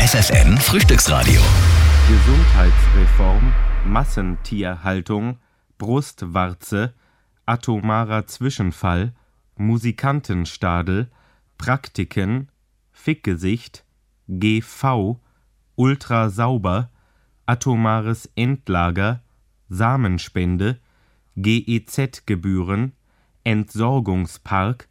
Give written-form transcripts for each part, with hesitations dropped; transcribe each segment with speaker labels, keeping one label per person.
Speaker 1: FFN Frühstücksradio.
Speaker 2: Gesundheitsreform, Massentierhaltung, Brustwarze, atomarer Zwischenfall, Musikantenstadel, Praktiken, Fickgesicht, GV, ultrasauber, atomares Endlager, Samenspende, GEZ-Gebühren, Entsorgungspark,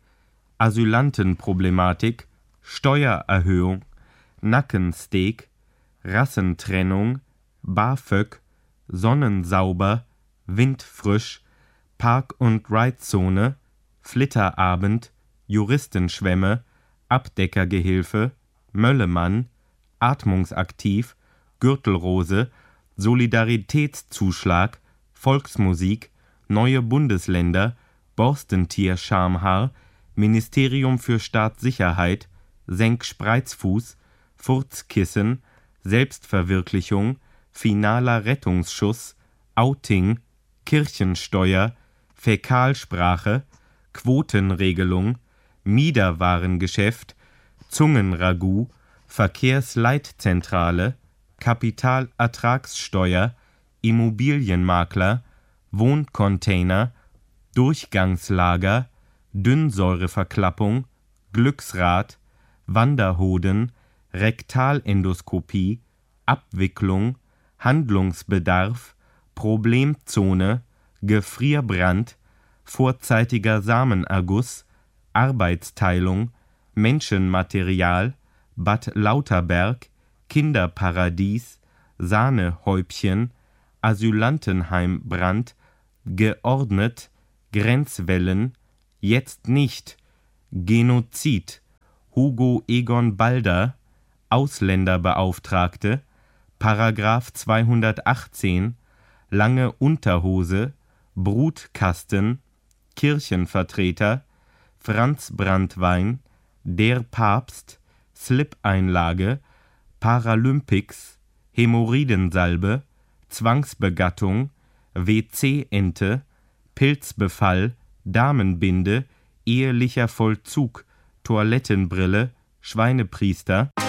Speaker 2: Asylantenproblematik, Steuererhöhung, Nackensteak, Rassentrennung, BAföG, Sonnensauber, Windfrisch, Park- und Ride-Zone, Flitterabend, Juristenschwemme, Abdeckergehilfe, Möllemann, Atmungsaktiv, Gürtelrose, Solidaritätszuschlag, Volksmusik, neue Bundesländer, Borstentier-Schamhaar, Ministerium für Staatssicherheit, Senk-Spreizfuß, Furzkissen, Selbstverwirklichung, finaler Rettungsschuss, Outing, Kirchensteuer, Fäkalsprache, Quotenregelung, Miederwarengeschäft, Zungenragout, Verkehrsleitzentrale, Kapitalertragssteuer, Immobilienmakler, Wohncontainer, Durchgangslager, Dünnsäureverklappung, Glücksrad, Wanderhoden, Rektalendoskopie, Abwicklung, Handlungsbedarf, Problemzone, Gefrierbrand, vorzeitiger Samenerguss, Arbeitsteilung, Menschenmaterial, Bad Lauterberg, Kinderparadies, Sahnehäubchen, Asylantenheimbrand, geordnet, Grenzwellen, jetzt nicht, Genozid, Hugo Egon Balder, Ausländerbeauftragte, Paragraph 218, lange Unterhose, Brutkasten, Kirchenvertreter, Franz Branntwein, der Papst, Slip-Einlage, Paralympics, Hämorrhoidensalbe, Zwangsbegattung, WC-Ente, Pilzbefall, Damenbinde, ehelicher Vollzug, Toilettenbrille, Schweinepriester.